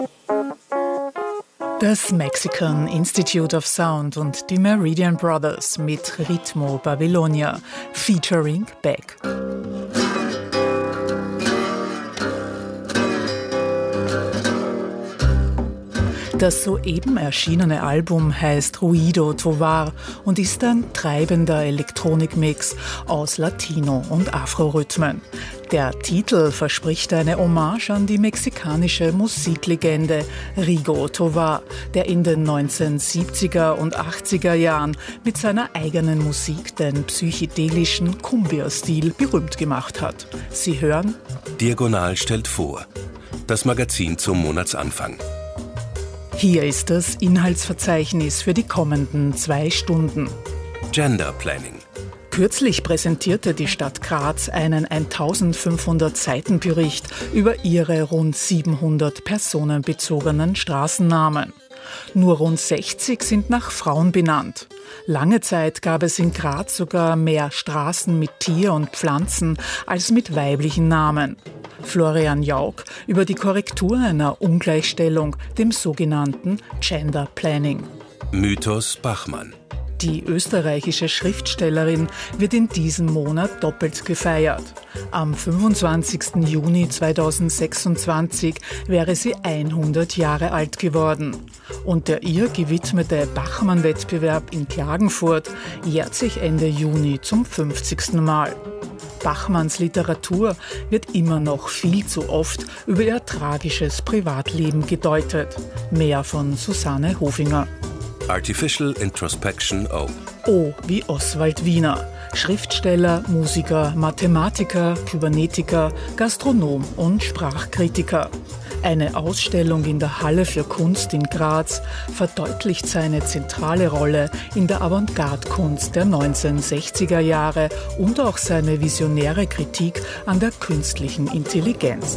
Das Mexican Institute of Sound und die Meridian Brothers mit Ritmo Babylonia featuring Beck. Das soeben erschienene Album heißt Ruido Tovar und ist ein treibender Elektronikmix aus Latino- und Afro-Rhythmen. Der Titel verspricht eine Hommage an die mexikanische Musiklegende Rigo Tovar, der in den 1970er und 80er Jahren mit seiner eigenen Musik den psychedelischen Cumbia-Stil berühmt gemacht hat. Sie hören Diagonal stellt vor, das Magazin zum Monatsanfang. Hier ist das Inhaltsverzeichnis für die kommenden 2 Stunden. Gender Planning. Kürzlich präsentierte die Stadt Graz einen 1500 Seiten Bericht über ihre rund 700 personenbezogenen Straßennamen. Nur rund 60 sind nach Frauen benannt. Lange Zeit gab es in Graz sogar mehr Straßen mit Tier- und Pflanzen als mit weiblichen Namen. Florian Jauch über die Korrektur einer Ungleichstellung, dem sogenannten Gender Planning. Mythos Bachmann. Die österreichische Schriftstellerin wird in diesem Monat doppelt gefeiert. Am 25. Juni 2026 wäre sie 100 Jahre alt geworden. Und der ihr gewidmete Bachmann-Wettbewerb in Klagenfurt jährt sich Ende Juni zum 50. Mal. Bachmanns Literatur wird immer noch viel zu oft über ihr tragisches Privatleben gedeutet. Mehr von Susanne Hofinger. Artificial Introspection O. O wie Oswald Wiener. Schriftsteller, Musiker, Mathematiker, Kybernetiker, Gastronom und Sprachkritiker. Eine Ausstellung in der Halle für Kunst in Graz verdeutlicht seine zentrale Rolle in der Avantgarde-Kunst der 1960er Jahre und auch seine visionäre Kritik an der künstlichen Intelligenz.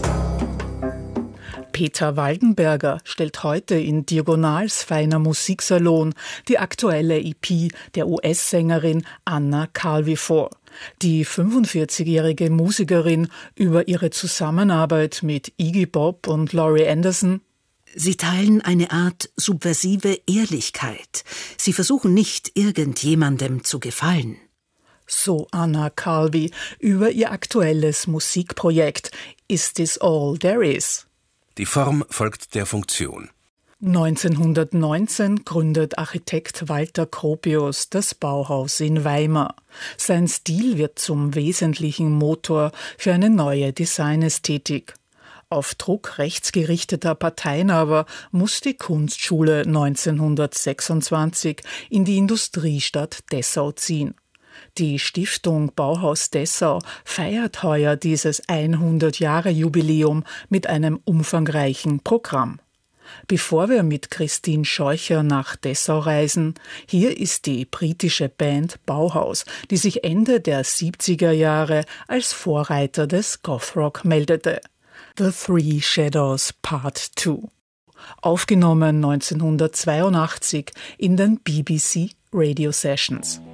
Peter Waldenberger stellt heute in Diagonals feiner Musiksalon die aktuelle EP der US-Sängerin Anna Calvi vor. Die 45-jährige Musikerin über ihre Zusammenarbeit mit Iggy Pop und Laurie Anderson. Sie teilen eine Art subversive Ehrlichkeit. Sie versuchen nicht, irgendjemandem zu gefallen. So Anna Calvi über ihr aktuelles Musikprojekt Is This All There Is? Die Form folgt der Funktion. 1919 gründet Architekt Walter Gropius das Bauhaus in Weimar. Sein Stil wird zum wesentlichen Motor für eine neue Designästhetik. Auf Druck rechtsgerichteter Parteien aber muss die Kunstschule 1926 in die Industriestadt Dessau ziehen. Die Stiftung Bauhaus Dessau feiert heuer dieses 100-Jahre-Jubiläum mit einem umfangreichen Programm. Bevor wir mit Christine Scheucher nach Dessau reisen, hier ist die britische Band Bauhaus, die sich Ende der 70er Jahre als Vorreiter des Gothrock meldete. The Three Shadows Part 2. Aufgenommen 1982 in den BBC Radio Sessions.